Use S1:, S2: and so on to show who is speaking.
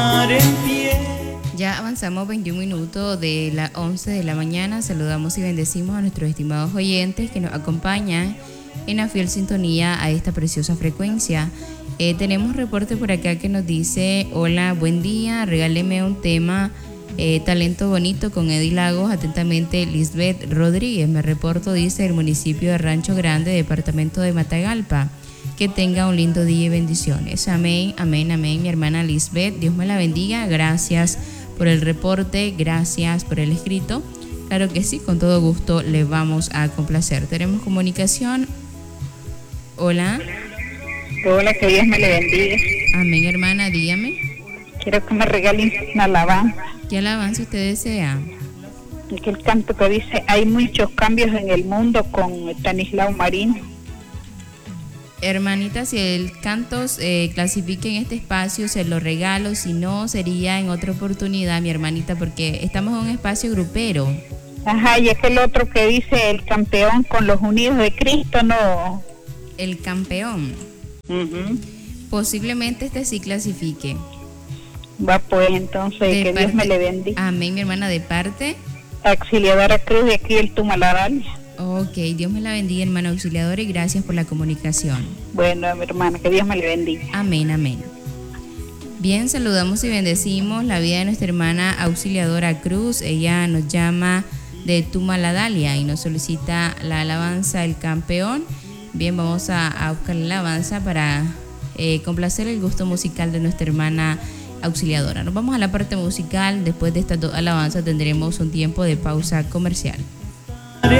S1: Ya avanzamos 21 minutos de las 11 de la mañana. Saludamos y bendecimos a nuestros estimados oyentes que nos acompañan en la fiel sintonía a esta preciosa frecuencia. Tenemos reporte por acá que nos dice: hola, buen día, regáleme un tema, Talento Bonito con Eddie Lagos. Atentamente, Lisbeth Rodríguez. Me reporto, dice, el municipio de Rancho Grande, departamento de Matagalpa. Que tenga un lindo día y bendiciones. Amén, amén, amén. Mi hermana Lisbeth, Dios me la bendiga. Gracias por el reporte, gracias por el escrito. Claro que sí, con todo gusto le vamos a complacer. Tenemos comunicación. Hola.
S2: Hola, que Dios me le bendiga.
S1: Amén, hermana, dígame.
S2: Quiero que me regalen una alabanza.
S1: ¿Qué alabanza usted desea?
S2: El canto que dice: hay muchos cambios en el mundo, con Estanislao Marino.
S1: Hermanita, si el canto clasifique en este espacio, se lo regalo. Si no, sería en otra oportunidad, mi hermanita, porque estamos en un espacio grupero.
S2: Ajá, y es el otro que dice: el campeón con los unidos de Cristo, no.
S1: El campeón. Posiblemente este sí clasifique.
S2: Va pues, entonces,
S1: De
S2: que
S1: parte,
S2: Dios me le bendiga.
S1: Amén, mi hermana, de parte.
S2: Auxiliadora Cruz, de aquí el Tumalaraña.
S1: Ok, Dios me la bendiga, hermana auxiliadora, y gracias por la comunicación.
S2: Bueno, mi hermana, que Dios me le bendiga.
S1: Amén, amén. Bien, saludamos y bendecimos la vida de nuestra hermana auxiliadora Cruz. Ella nos llama de Tumaladalia y nos solicita la alabanza El Campeón. Bien, vamos a buscar la alabanza para complacer el gusto musical de nuestra hermana auxiliadora. Nos vamos a la parte musical. Después de estas dos alabanzas tendremos un tiempo de pausa comercial.